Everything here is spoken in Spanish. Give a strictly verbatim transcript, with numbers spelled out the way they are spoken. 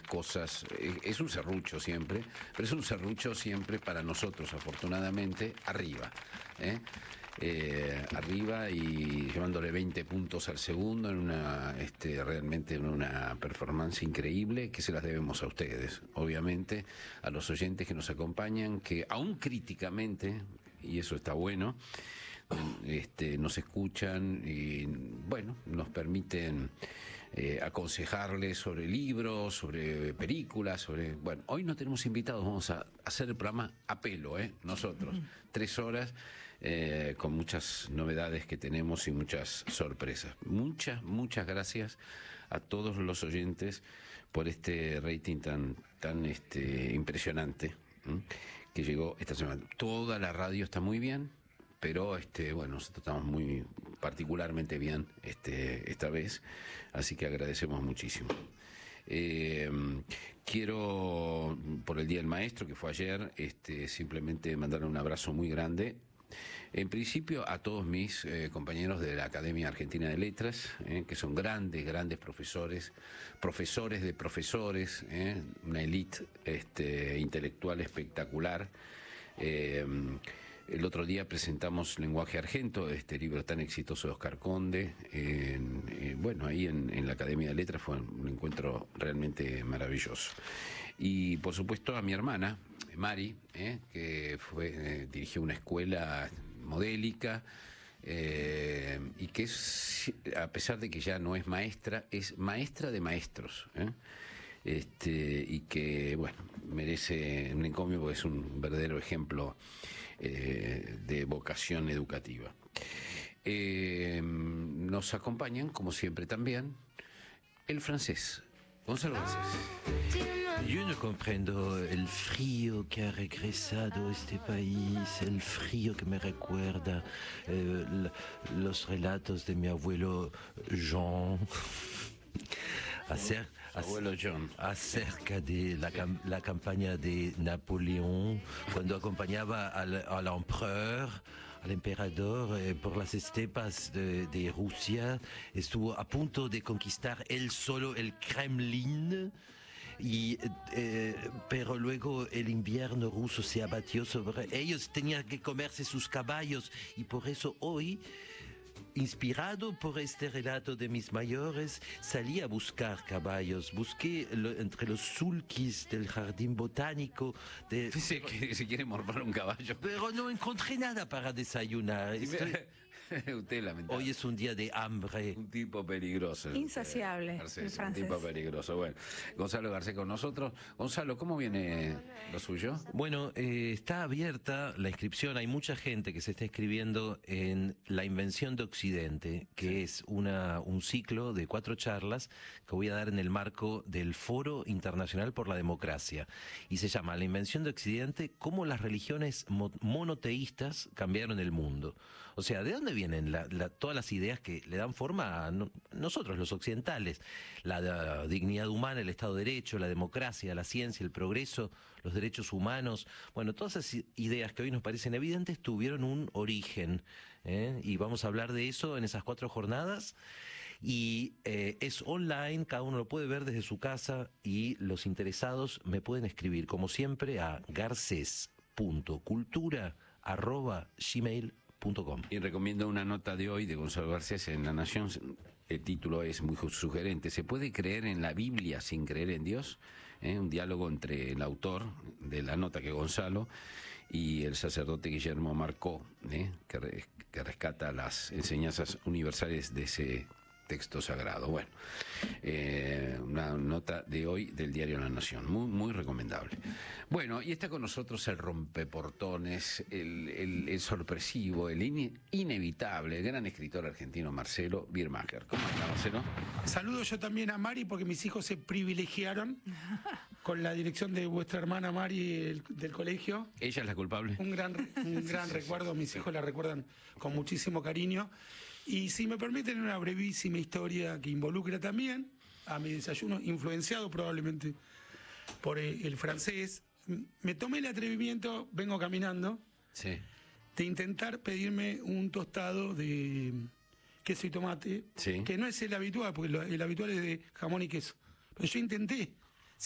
cosas, es un serrucho siempre, pero es un serrucho siempre para nosotros, afortunadamente, arriba, ¿eh? Eh, arriba y llevándole veinte puntos al segundo en una este, realmente en una performance increíble que se las debemos a ustedes, obviamente, a los oyentes que nos acompañan, que aún críticamente, y eso está bueno, este, nos escuchan y bueno, nos permiten eh, aconsejarles sobre libros, sobre películas, sobre bueno, hoy no tenemos invitados, vamos a hacer el programa a pelo, ¿eh? Nosotros, tres horas eh, con muchas novedades que tenemos y muchas sorpresas. Muchas, muchas gracias a todos los oyentes por este rating tan, tan este, impresionante, ¿eh? Que llegó esta semana. Toda la radio está muy bien, pero este bueno, nosotros estamos muy particularmente bien este esta vez, así que agradecemos muchísimo. Eh, quiero, por el Día del Maestro, que fue ayer, este simplemente mandarle un abrazo muy grande. En principio a todos mis eh, compañeros de la Academia Argentina de Letras, eh, que son grandes, grandes profesores, profesores de profesores, eh, una élite este, intelectual espectacular. Eh, El otro día presentamos Lenguaje Argento, este libro tan exitoso de Oscar Conde. En, eh, bueno, ahí en, en la Academia de Letras fue un encuentro realmente maravilloso. Y por supuesto a mi hermana, Mari, eh, que fue, eh, dirigió una escuela modélica, eh, y que es, a pesar de que ya no es maestra, es maestra de maestros, ¿eh? Este, y que, bueno, merece un encomio porque es un verdadero ejemplo eh, de vocación educativa. Eh, nos acompañan, como siempre también, el francés, Gonzalo Garcés. Yo no comprendo el frío que ha regresado a este país, el frío que me recuerda eh, los relatos de mi abuelo Jean. Acer, Abuelo John. Acerca de la, la campaña de Napoleón, cuando acompañaba al, al empereur, al emperador eh, por las estepas de, de Rusia, estuvo a punto de conquistar él solo el Kremlin. Y, eh, pero luego el invierno ruso se abatió sobre ellos, tenían que comerse sus caballos y por eso hoy, inspirado por este relato de mis mayores, salí a buscar caballos. Busqué lo, entre los sulkis del jardín botánico. De, Dice que se quiere morfar un caballo. Pero no encontré nada para desayunar. Estoy... Usted lamentable. Hoy es un día de hambre. Un tipo peligroso. Insaciable. Garcés, un tipo peligroso. Bueno, Gonzalo Garcés con nosotros. Gonzalo, ¿cómo viene lo suyo? Bueno, eh, está abierta la inscripción. Hay mucha gente que se está inscribiendo en La Invención de Occidente, que sí. es una, un ciclo de cuatro charlas que voy a dar en el marco del Foro Internacional por la Democracia. Y se llama La Invención de Occidente, cómo las religiones mo monoteístas cambiaron el mundo. O sea, ¿de dónde vienen la, la, todas las ideas que le dan forma a no, nosotros, los occidentales? La, la dignidad humana, el Estado de Derecho, la democracia, la ciencia, el progreso, los derechos humanos. Bueno, todas esas ideas que hoy nos parecen evidentes tuvieron un origen, ¿eh? Y vamos a hablar de eso en esas cuatro jornadas. Y eh, es online, cada uno lo puede ver desde su casa y los interesados me pueden escribir, como siempre, a garces punto cultura arroba gmail punto com. Y recomiendo una nota de hoy de Gonzalo Garcés en La Nación. El título es muy sugerente. ¿Se puede creer en la Biblia sin creer en Dios? ¿Eh? Un diálogo entre el autor de la nota, que es Gonzalo, y el sacerdote Guillermo Marcó, ¿eh? que, re, que rescata las enseñanzas universales de ese texto sagrado. Bueno, eh, una nota de hoy del diario La Nación, muy, muy recomendable. Bueno, y está con nosotros el rompeportones, el, el, el sorpresivo, el in, inevitable, el gran escritor argentino Marcelo Biermacher. ¿Cómo está, Marcelo? Saludo yo también a Mari, porque mis hijos se privilegiaron con la dirección de vuestra hermana Mari el, del colegio. ¿Ella es la culpable? Un gran, un gran recuerdo, mis hijos la recuerdan con muchísimo cariño. Y si me permiten una brevísima historia que involucra también a mi desayuno, influenciado probablemente por el francés, me tomé el atrevimiento, vengo caminando, sí. de intentar pedirme un tostado de queso y tomate, sí. que no es el habitual, porque el habitual es de jamón y queso. Pero yo intenté